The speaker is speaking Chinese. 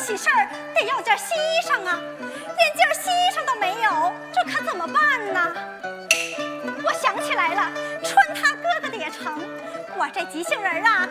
喜事儿得要件西裳啊，连件西裳都没有，这可怎么办呢？我想起来了，穿他哥哥的也成，我这急性人啊，